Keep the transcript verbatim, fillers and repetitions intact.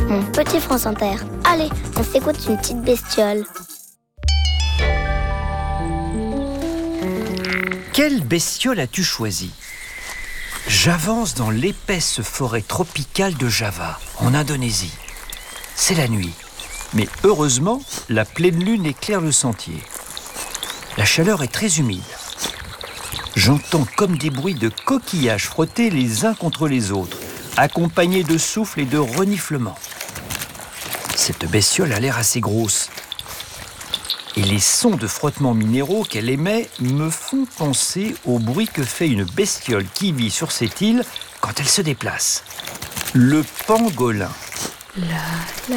Mon petit France Inter. Allez, on s'écoute une petite bestiole. Quelle bestiole as-tu choisi ? J'avance dans l'épaisse forêt tropicale de Java, en Indonésie. C'est la nuit, mais heureusement, la pleine lune éclaire le sentier. La chaleur est très humide. J'entends comme des bruits de coquillages frottés les uns contre les autres, accompagnés de souffles et de reniflements. Cette bestiole a l'air assez grosse. Et les sons de frottements minéraux qu'elle émet me font penser au bruit que fait une bestiole qui vit sur cette île quand elle se déplace. Le pangolin. La, la,